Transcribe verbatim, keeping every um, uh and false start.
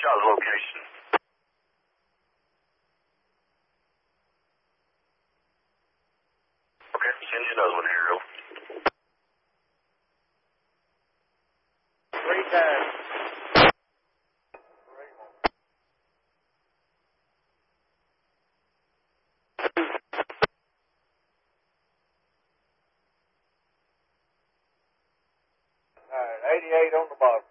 Charles location. Okay, send you another one here, real. Three times. All right, eighty-eight on the bottom.